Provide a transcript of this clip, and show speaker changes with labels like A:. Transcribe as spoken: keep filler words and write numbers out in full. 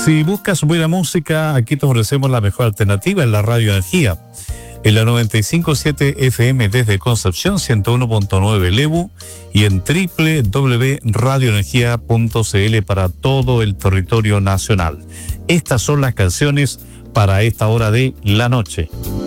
A: Si buscas buena música, aquí te ofrecemos la mejor alternativa en la Radio Energía. En la noventa y cinco punto siete F M desde Concepción, ciento uno punto nueve Lebu y en doble u doble u doble u punto radio energía punto c l para todo el territorio nacional. Estas son las canciones para esta hora de la noche.